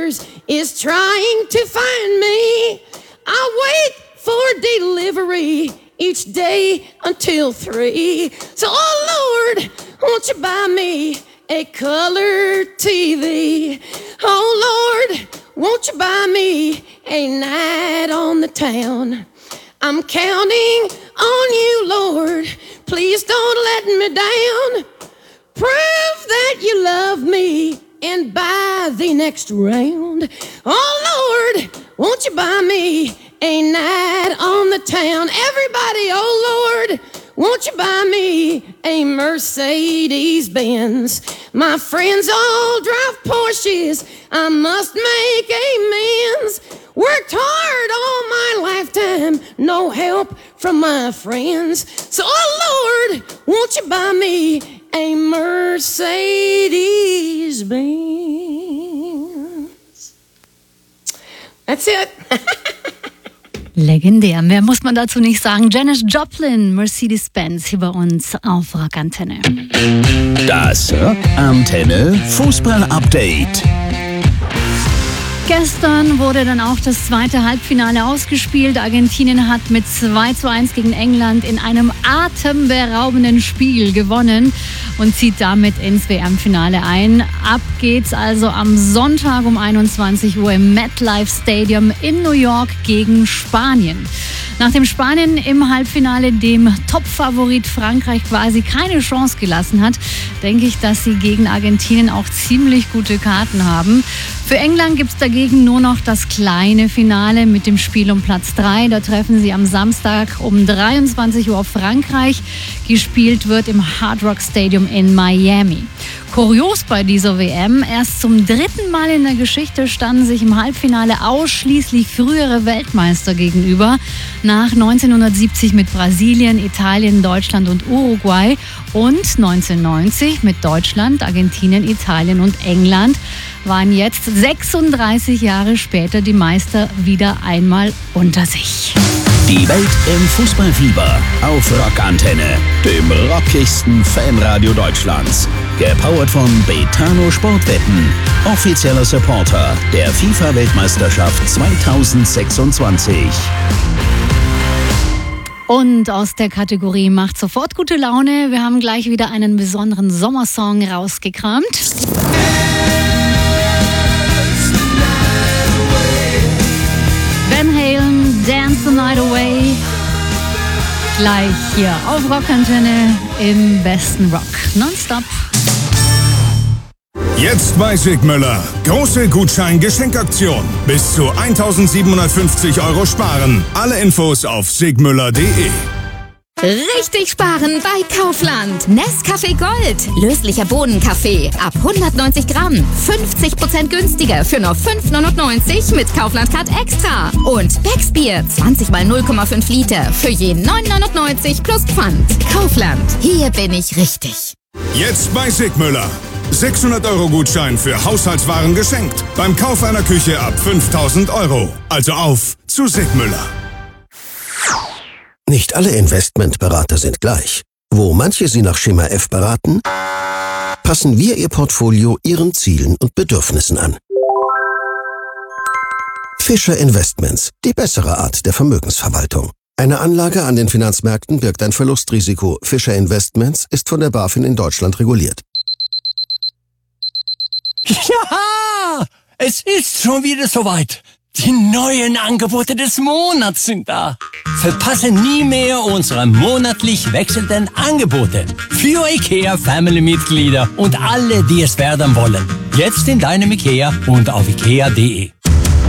yours is trying to find me. I wait for delivery each day until 3. So, oh Lord, won't you buy me a color TV? Oh Lord, won't you buy me a night on the town? I'm counting on you, Lord. Please don't let me down. Prove that you love me and buy the next round. Oh Lord, won't you buy me a night on the town? Everybody, oh Lord, won't you buy me a Mercedes-Benz? My friends all drive Porsches. I must make amends. Worked hard all my lifetime, no help from my friends. So, oh Lord, won't you buy me a Mercedes-Benz? That's it. Legendär, mehr muss man dazu nicht sagen. Janis Joplin, Mercedes-Benz hier bei uns auf Rockantenne. Das Rockantenne Fußball-Update. Gestern wurde dann auch das zweite Halbfinale ausgespielt. Argentinien hat mit 2:1 gegen England in einem atemberaubenden Spiel gewonnen und zieht damit ins WM-Finale ein. Ab geht's also am Sonntag um 21 Uhr im MetLife Stadium in New York gegen Spanien. Nachdem Spanien im Halbfinale dem Top-Favorit Frankreich quasi keine Chance gelassen hat, denke ich, dass sie gegen Argentinien auch ziemlich gute Karten haben. Für England gibt es dagegen nur noch das kleine Finale mit dem Spiel um Platz 3. Da treffen sie am Samstag um 23 Uhr auf Frankreich. Gespielt wird im Hard Rock Stadium in Miami. Kurios bei dieser WM, erst zum 3. Mal in der Geschichte standen sich im Halbfinale ausschließlich frühere Weltmeister gegenüber. Nach 1970 mit Brasilien, Italien, Deutschland und Uruguay und 1990 mit Deutschland, Argentinien, Italien und England waren jetzt 36 Jahre später die Meister wieder einmal unter sich. Die Welt im Fußballfieber auf Rockantenne, dem rockigsten Fanradio Deutschlands. Gepowert von Betano Sportwetten, offizieller Supporter der FIFA-Weltmeisterschaft 2026. Und aus der Kategorie macht sofort gute Laune. Wir haben gleich wieder einen besonderen Sommersong rausgekramt. Van Halen, Dance the Night Away. Gleich hier auf Rockantenne im besten Rock. Nonstop. Jetzt bei Sigmüller. Große Gutschein-Geschenkaktion. Bis zu 1.750 € sparen. Alle Infos auf sigmüller.de. Richtig sparen bei Kaufland. Nescafé Gold. Löslicher Bohnenkaffee. Ab 190 Gramm. 50% günstiger für nur 5,99 mit Kaufland Card Extra. Und Becksbier. 20 mal 0,5 Liter. Für je 9,99 plus Pfand. Kaufland. Hier bin ich richtig. Jetzt bei Sigmüller. 600 € Gutschein für Haushaltswaren geschenkt. Beim Kauf einer Küche ab 5.000 €. Also auf zu Sigmüller. Nicht alle Investmentberater sind gleich. Wo manche Sie nach Schema F beraten, passen wir Ihr Portfolio Ihren Zielen und Bedürfnissen an. Fischer Investments, die bessere Art der Vermögensverwaltung. Eine Anlage an den Finanzmärkten birgt ein Verlustrisiko. Fischer Investments ist von der BaFin in Deutschland reguliert. Ja, es ist schon wieder soweit. Die neuen Angebote des Monats sind da. Verpasse nie mehr unsere monatlich wechselnden Angebote. Für IKEA Family-Mitglieder und alle, die es werden wollen. Jetzt in deinem IKEA und auf IKEA.de.